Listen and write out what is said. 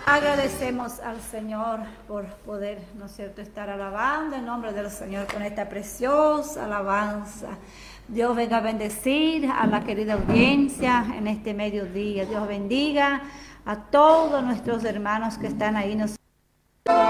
Agradecemos al Señor por poder, ¿no es cierto?, estar alabando el nombre del Señor con esta preciosa alabanza. Dios venga a bendecir a la querida audiencia en este mediodía. Dios bendiga a todos nuestros hermanos que están ahí.